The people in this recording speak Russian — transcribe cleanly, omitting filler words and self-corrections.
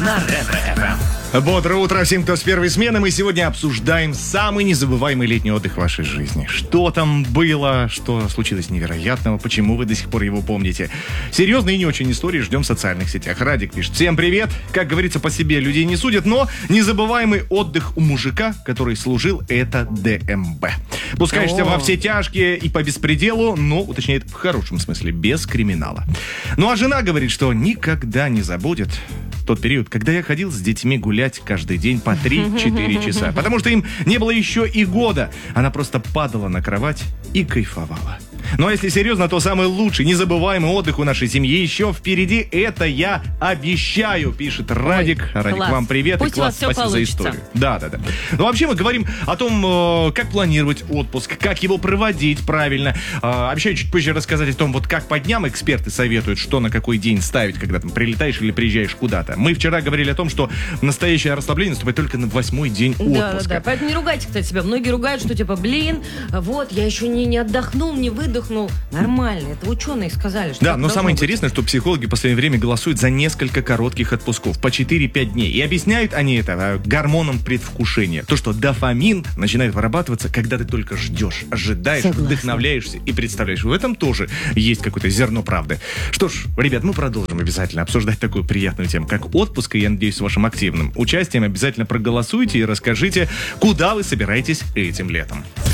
на Ретро-ФМ. Бодрое утро всем, кто с первой смены. Мы сегодня обсуждаем самый незабываемый летний отдых в вашей жизни. Что там было, что случилось невероятного, почему вы до сих пор его помните. Серьезные и не очень истории ждем в социальных сетях. Радик пишет: всем привет. Как говорится, по себе людей не судят, но незабываемый отдых у мужика, который служил, это ДМБ. Пускаешься во все тяжкие и по беспределу, но, уточняет, в хорошем смысле, без криминала. Ну а жена говорит, что никогда не забудет тот период, когда я ходил с детьми гулять каждый день по 3-4 часа. Потому что им не было еще и года. Она просто падала на кровать и кайфовала. Ну а если серьезно, то самый лучший, незабываемый отдых у нашей семьи еще впереди. Это я обещаю, пишет Радик. Ой, Радик, класс. вам привет. Пусть и класс, у вас всё спасибо за получится. историю. Да. Ну вообще мы говорим о том, как планировать отпуск, как его проводить правильно. Обещаю чуть позже рассказать о том, вот как по дням эксперты советуют, что на какой день ставить, когда там прилетаешь или приезжаешь куда-то. Мы вчера говорили о том, что настоящее расслабление наступает только на 8-й день отпуска. Да. Поэтому не ругайте, кстати, себя. Многие ругают, что типа, вот, я еще не отдохнул, не выдохнул. Нормально, это ученые сказали, что Да, так но должно самое быть. интересное, что психологи в последнее время голосуют за несколько коротких отпусков, по 4-5 дней. И объясняют они это гормоном предвкушения. То, что дофамин начинает вырабатываться, когда ты только ждешь, ожидаешь, Согласна. вдохновляешься и представляешь. В этом тоже есть какое-то зерно правды. Что ж, ребят, мы продолжим обязательно обсуждать такую приятную тему, как отпуск. И я надеюсь, с вашим активным участием обязательно проголосуйте и расскажите, куда вы собираетесь этим летом.